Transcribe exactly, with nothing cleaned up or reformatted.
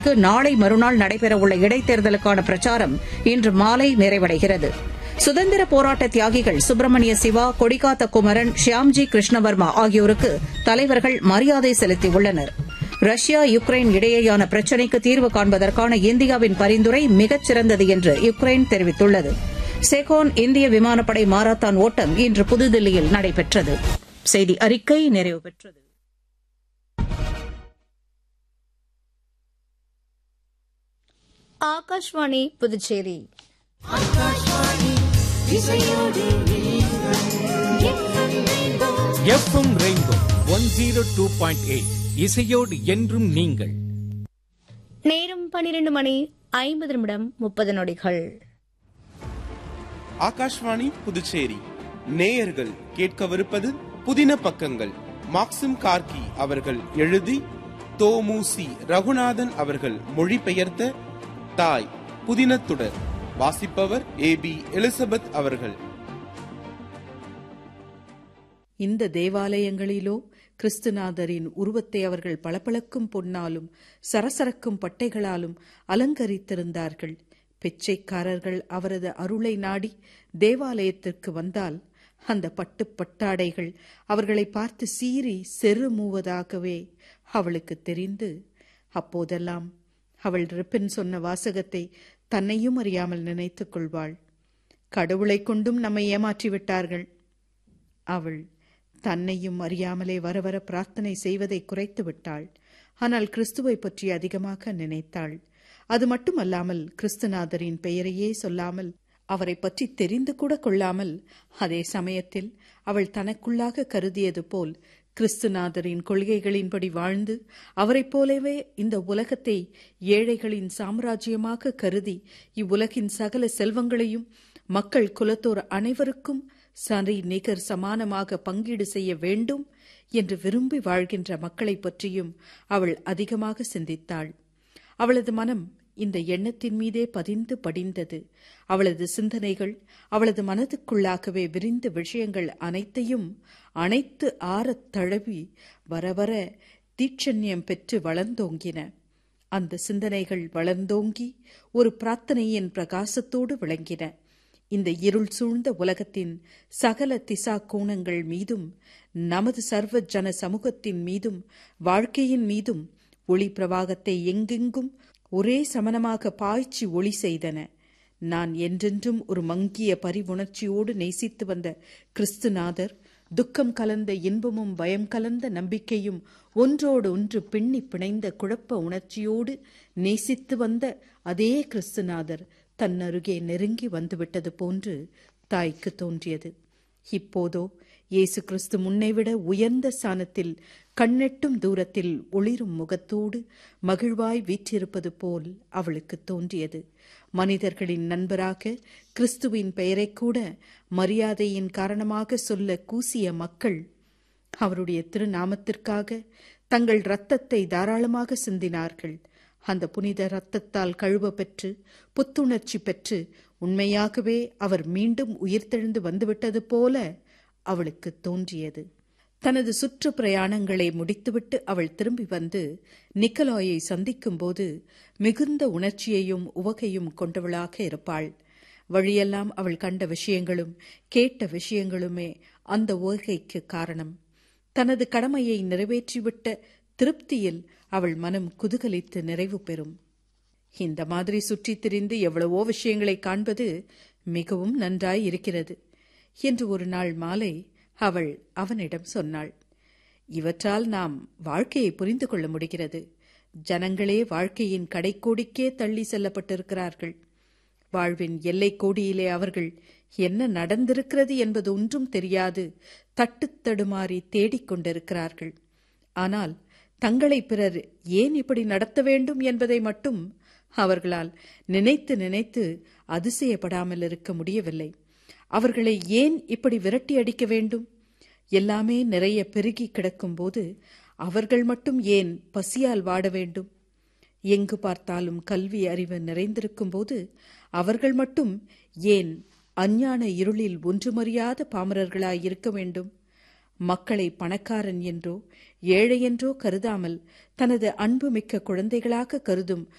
நாளை மறுநாள் நடைபெறவுள்ள இடைத்தேர்தலுக்கான பிரச்சாரம் இன்று மாலை நிறைவடைகிறது. சுதந்திர போராட்ட தியாகிகள் சுப்பிரமணிய சிவா, கொடிகாத்த குமரன், ஷியாம்ஜி கிருஷ்ணவர்மா ஆகியோருக்கு தலைவர்கள் மரியாதை செலுத்தியுள்ளனர். ரஷ்யா யுக்ரைன் இடையேயான பிரச்சினைக்கு தீர்வு காண்பதற்கான இந்தியாவின் பரிந்துரை மிகச் சிறந்தது என்று யுக்ரைன் தெரிவித்துள்ளது. செகோன் இந்திய விமானப்படை மாரத்தான் ஓட்டம் இன்று புதுதில்லியில் நடைபெற்றது. செய்தி அறிக்கை நிறைவு பெற்றது. Akashvani Puducherry. FM rainbow one zero two point eight இசையோடு என்றும் நீங்கள். நேரம் பன்னிரண்டு மணி ஐம்பது நிமிடம் முப்பது நொடிகள். ஆகாஷ்வாணி புதுச்சேரி நேயர்கள் கேட்கவிருப்பது புதின பக்கங்கள். மாக்சிம் கார்கி அவர்கள் எழுதி தோமுசி ரகுநாதன் அவர்கள் மொழிபெயர்த்த தாய் புதினத்துடன் வாசிப்பவர் ஏ பி எலிசபெத் அவர்கள். இந்த தேவாலயங்களிலோ கிறிஸ்துநாதரின் உருவத்தை அவர்கள் பளபளக்கும் பொன்னாலும் சரசரக்கும் பட்டைகளாலும் அலங்கரித்திருந்தார்கள். பிச்சைக்காரர்கள் அவரது அருளை நாடி தேவாலயத்திற்கு வந்தால் அந்த பட்டு பட்டாடைகள் அவர்களை பார்த்து சீறி செருமுவதாகவே அவளுக்கு தெரிந்து, அப்போதெல்லாம் அவள் ரிப்பன் சொன்ன வாசகத்தை தன்னையும் அறியாமல் நினைத்துக் கொள்வாள். கடவுளை கொண்டும் நம்மை ஏமாற்றிவிட்டார்கள். அவள் தன்னையும் அறியாமலே வர வர பிரார்த்தனை செய்வதை குறைத்து விட்டாள். ஆனால் கிறிஸ்துவை பற்றி அதிகமாக நினைத்தாள். அது மட்டுமல்லாமல் கிறிஸ்துநாதரின் பெயரையே சொல்லாமல், அவரை பற்றி தெரிந்து கூட கொள்ளாமல், அதே சமயத்தில் அவள் தனக்குள்ளாக கருதியது போல் கிறிஸ்துநாதரின் கொள்கைகளின்படி வாழ்ந்து அவரைப் போலவே இந்த உலகத்தை ஏழைகளின் சாம்ராஜ்யமாக கருதி இவ்வுலகின் சகல செல்வங்களையும் மக்கள் குலத்தோர் அனைவருக்கும் சரி நிகர் சமானமாக பங்கீடு செய்ய வேண்டும் என்று விரும்பி வாழ்கின்ற மக்களை பற்றியும் அவள் அதிகமாக சிந்தித்தாள். அவளது மனம் இந்த எண்ணத்தின் மீதே பதிந்து படிந்தது. அவளது சிந்தனைகள் அவளது மனதுக்குள்ளாகவே விரிந்த விஷயங்கள் அனைத்தையும் அனைத்து ஆறத் தழுவி வர வர தீட்சண்யம் பெற்று வளர்ந்தோங்கின. அந்த சிந்தனைகள் வளர்ந்தோங்கி ஒரு பிரார்த்தனையின் பிரகாசத்தோடு விளங்கின. இந்த இருள் சூழ்ந்த உலகத்தின் சகல திசா கோணங்கள் மீதும், நமது சர்வ ஜன சமூகத்தின் மீதும், வாழ்க்கையின் மீதும் ஒளி பிரவாகத்தை எங்கெங்கும் ஒரே சமனமாக பாய்ச்சி ஒளி செய்தன. நான் என்றென்றும் ஒரு மங்கிய பரிவுணர்ச்சியோடு நேசித்து வந்த கிறிஸ்துநாதர் துக்கம் கலந்த இன்பமும் பயம் கலந்த நம்பிக்கையும் ஒன்றோடு ஒன்று பின்னி பிணைந்த குழப்ப உணர்ச்சியோடு நேசித்து வந்த அதே கிறிஸ்துநாதர் தன் அருகே நெருங்கி வந்துவிட்டது போன்று தாய்க்கு தோன்றியது. இப்போதோ இயேசு கிறிஸ்து முன்னைவிட உயர்ந்த ஸ்தானத்தில் கண்ணெட்டும் தூரத்தில் ஒளிரும் முகத்தோடு மகிழ்வாய் வீற்றிருப்பது போல் அவளுக்கு தோன்றியது. மனிதர்களின் நண்பராக கிறிஸ்துவின் பெயரை கூட மரியாதையின் காரணமாக சொல்ல கூசிய மக்கள் அவருடைய திருநாமத்திற்காக தங்கள் இரத்தத்தை தாராளமாக சிந்தினார்கள். அந்த புனித இரத்தத்தால் கழுவ பெற்று புத்துணர்ச்சி பெற்று உண்மையாகவே அவர் மீண்டும் உயிர்த்தெழுந்து வந்துவிட்டது போல அவளுக்கு தோன்றியது. தனது சுற்று பிரயாணங்களை முடித்துவிட்டு அவள் திரும்பி வந்து நிக்கலாயை சந்திக்கும் போது மிகுந்த உணர்ச்சியையும் உவகையும் கொண்டவளாக இருப்பாள். வழியெல்லாம் அவள் கண்ட விஷயங்களும் கேட்ட விஷயங்களுமே அந்த உவகைக்கு காரணம். தனது கடமையை நிறைவேற்றிவிட்ட திருப்தியில் அவள் மனம் குதூகலித்து நிறைவு பெறும். இந்த மாதிரி சுற்றித் திரிந்து எவ்வளவோ விஷயங்களை காண்பது மிகவும் நன்றாய் இருக்கிறது என்று ஒரு நாள் மாலை அவள் அவனிடம் சொன்னாள். இவற்றால் நாம் வாழ்க்கையை புரிந்து கொள்ள முடிகிறது. ஜனங்களே வாழ்க்கையின் கடைக்கோடிக்கே தள்ளி செல்லப்பட்டிருக்கிறார்கள். வாழ்வின் எல்லை கோடியிலே அவர்கள் என்ன நடந்திருக்கிறது என்பது ஒன்றும் தெரியாது தட்டு தடுமாறி தேடிக்கொண்டிருக்கிறார்கள். ஆனால் தங்களை பிறர் ஏன் இப்படி நடத்த வேண்டும் என்பதை மட்டும் அவர்களால் நினைத்து நினைத்து அதிசயப்படாமல் இருக்க முடியவில்லை. அவர்களை ஏன் இப்படி விரட்டி அடிக்க வேண்டும்? எல்லாமே நிறைய பெருகி கிடக்கும் போது அவர்கள் மட்டும் ஏன் பசியால் வாட வேண்டும்? எங்கு பார்த்தாலும் கல்வி அறிவு நிறைந்திருக்கும் போது அவர்கள் மட்டும் ஏன் அஞ்ஞான இருளில் ஒன்றுமறியாத பாமரர்களாய் இருக்க வேண்டும்? மக்களை பணக்காரன் என்றோ ஏழை என்றோ கருதாமல் தனது அன்புமிக்க குழந்தைகளாக கருதும்